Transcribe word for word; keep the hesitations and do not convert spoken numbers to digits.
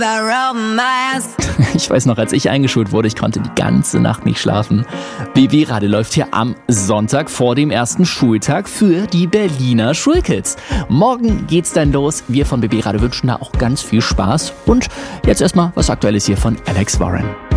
Ich weiß noch, als ich eingeschult wurde, ich konnte die ganze Nacht nicht schlafen. B B-Radio läuft hier am Sonntag vor dem ersten Schultag für die Berliner Schulkids. Morgen geht's dann los. Wir von B B-Radio wünschen da auch ganz viel Spaß. Und jetzt erstmal was Aktuelles hier von Alex Warren.